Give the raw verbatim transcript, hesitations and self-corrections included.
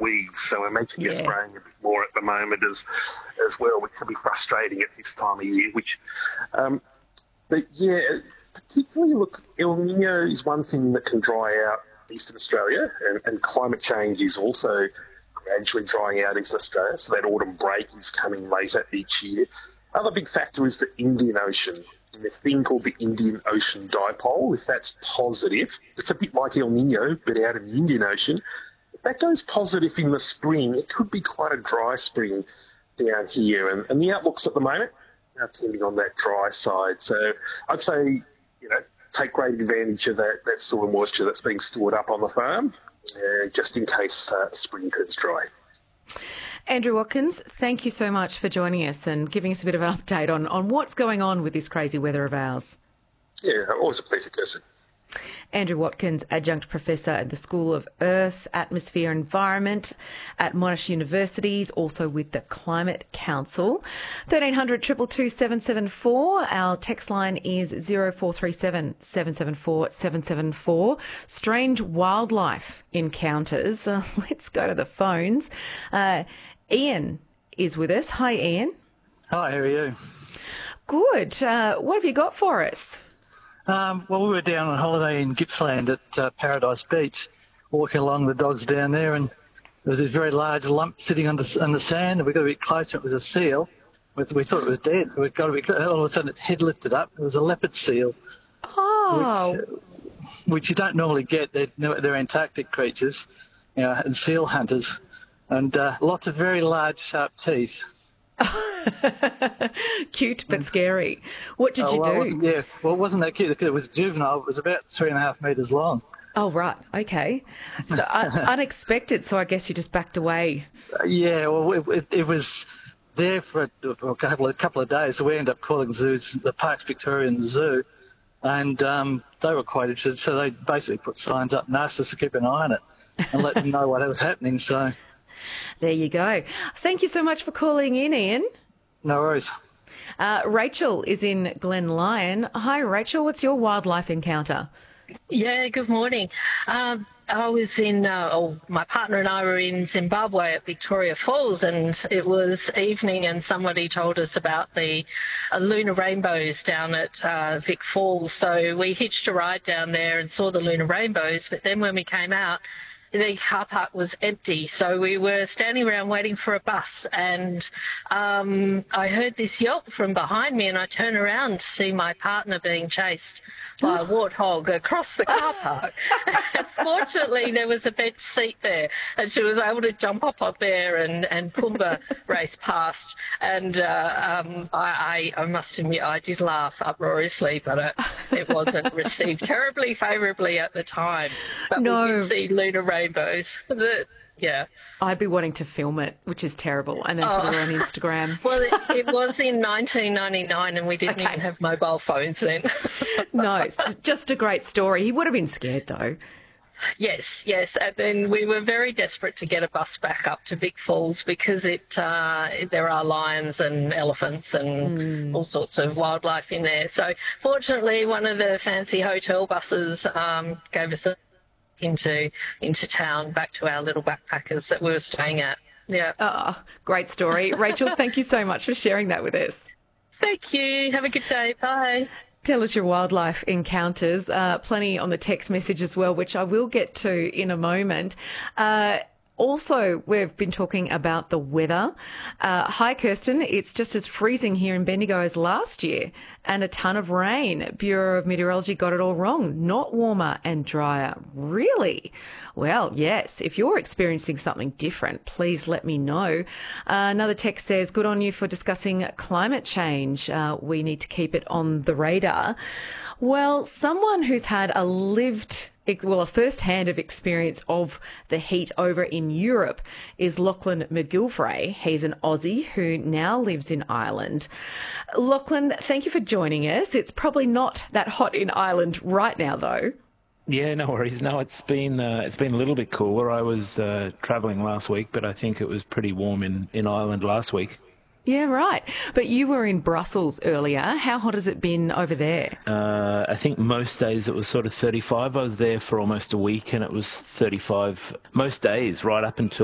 weeds. So we're making Yeah. you spraying a bit more at the moment as as well, which can be frustrating at this time of year. Which, um, but yeah, particularly look, El Nino is one thing that can dry out Eastern Australia, and, and climate change is also gradually drying out Eastern Australia. So that autumn break is coming later each year. Other big factor is the Indian Ocean. And the thing called the Indian Ocean Dipole, if that's positive, it's a bit like El Nino, but out in the Indian Ocean. If that goes positive in the spring, it could be quite a dry spring down here. And, and the outlooks at the moment are tending on that dry side. So I'd say, you know, take great advantage of that, that soil moisture that's being stored up on the farm, uh, just in case uh, spring turns dry. Andrew Watkins, thank you so much for joining us and giving us a bit of an update on, on what's going on with this crazy weather of ours. Yeah, always a pleasure, Kirsten. Andrew Watkins, Adjunct Professor at the School of Earth, Atmosphere and Environment at Monash University, also with the Climate Council. thirteen hundred, two two two, seven seven four. Our text line is zero four three seven, seven seven four, seven seven four. Strange wildlife encounters. Uh, let's go to the phones. Uh, Ian is with us. Hi, Ian. Hi, how are you? Good. Uh, what have you got for us? Um, well, we were down on holiday in Gippsland at uh, Paradise Beach, walking along the dogs down there, and there was this very large lump sitting on the, on the sand, and we got a bit closer. It was a seal. We, we thought it was dead. We got a bit, all of a sudden its head lifted up. It was a leopard seal, Oh, which, uh, which you don't normally get. They're, they're Antarctic creatures, you know, and seal hunters, and uh, lots of very large, sharp teeth. cute but scary. What did Oh, you well, it do? wasn't- yeah, well, it wasn't that cute. It was juvenile. It was about three and a half metres long. Oh, right. Okay. So un- unexpected. So I guess you just backed away. Uh, yeah, well, it, it, it was there for a, for a couple of, couple of days, so we ended up calling zoos the Parks Victorian Zoo, and um, they were quite interested, so they basically put signs up and asked us to keep an eye on it and let them know what was happening. So There you go. Thank you so much for calling in, Ian. no worries. Uh, Rachel is in Glen Lyon. Hi, Rachel. What's your wildlife encounter? Yeah, good morning. Um, I was in, uh, oh, my partner and I were in Zimbabwe at Victoria Falls, and it was evening, and somebody told us about the uh, lunar rainbows down at uh, Vic Falls. So we hitched a ride down there and saw the lunar rainbows, but then when we came out, the car park was empty, so we were standing around waiting for a bus, and um, I heard this yelp from behind me, and I turned around to see my partner being chased by a warthog across the car park. Fortunately, there was a bench seat there, and she was able to jump up up there, and, and Pumbaa raced past. And uh, um, I, I, I must admit, I did laugh uproariously, but it, it wasn't received terribly favourably at the time. But No. we did see lunar rainbows. The, yeah. I'd be wanting to film it, which is terrible, and then put it Oh. on Instagram. Well, it, it was in nineteen ninety-nine, and we didn't Okay. even have mobile phones then. No, it's just, just a great story. He would have been scared, though. Yes, yes, and then we were very desperate to get a bus back up to Vic Falls because it uh, there are lions and elephants and all sorts of wildlife in there. So fortunately, one of the fancy hotel buses um, gave us a into into town back to our little backpackers that we were staying at. Yeah. Oh, great story. Rachel, thank you so much for sharing that with us. Thank you. Have a good day. Bye. Tell us your wildlife encounters. Uh, plenty on the text message as well, which I will get to in a moment. Uh, Also, we've been talking about the weather. Uh, hi, Kirsten. It's just as freezing here in Bendigo as last year and a ton of rain. Bureau of Meteorology got it all wrong. Not warmer and drier. Really? Well, yes. If you're experiencing something different, please let me know. Uh, another text says, good on you for discussing climate change. Uh, we need to keep it on the radar. Well, someone who's had a lived well, a first-hand of experience of the heat over in Europe is Lachlan McGilvray. He's an Aussie who now lives in Ireland. Lachlan, thank you for joining us. It's probably not that hot in Ireland right now, though. Yeah, no worries. No, it's been uh, it's been a little bit cooler. I was uh, travelling last week, but I think it was pretty warm in, in Ireland last week. Yeah, right. But you were in Brussels earlier. How hot has it been over there? Uh, I think most days it was sort of thirty-five. I was there for almost a week and it was thirty-five most days right up until